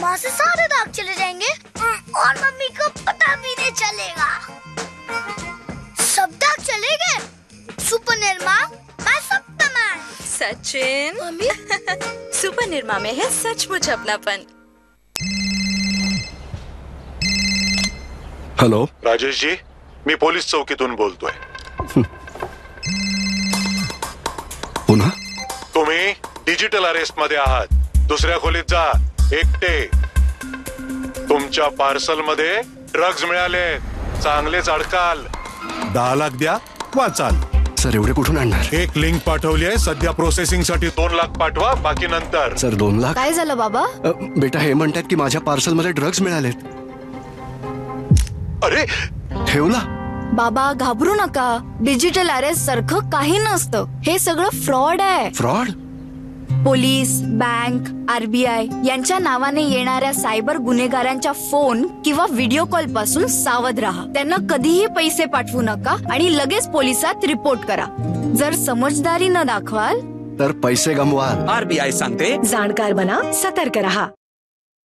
वहाँ से सारे दाग चले जाएंगे और मम्मी को पता भी नहीं चलेगा। सब दाग चले गए। सुपर निर्मा, मैं Superman. Sachin mummy super Nirma में है सचमुच अपनापन। हॅलो राजेश जी, मी पोलीस चौकीतून बोलतोय. पुन्हा तुम्ही डिजिटल अरेस्ट मध्ये आहात. दुसऱ्या खोलीत जा, एकटे. तुमच्या पार्सल मध्ये ड्रग्ज मिळाले. चांगलेच अडकाल. 10 लाख द्या, वाचाल. सर एवढे कुठून आणणार? एक लिंक पाठवली आहे. सध्या प्रोसेसिंग साठी 2 लाख पाठवा, बाकी नंतर. सर 2 लाख? काय झालं बाबा? बेटा हे म्हणतात की माझ्या पार्सल मध्ये ड्रग्ज मिळालेत. अरे ठेवला. बाबा घाबरू नका. डिजिटल अरेस्ट सारखं काही नसतं. हे सगळं फ्रॉड आहे. फ्रॉड? पोलीस, बँक, RBI यांच्या नावाने येणाऱ्या सायबर गुन्हेगारांच्या फोन किंवा व्हिडिओ कॉल पासून सावध राहा. त्यांना कधीही पैसे पाठवू नका आणि लगेच पोलिसात रिपोर्ट करा. जर समजदारी न दाखवाल तर पैसे गमवाल. RBI सांगते, जाणकार बना, सतर्क रहा.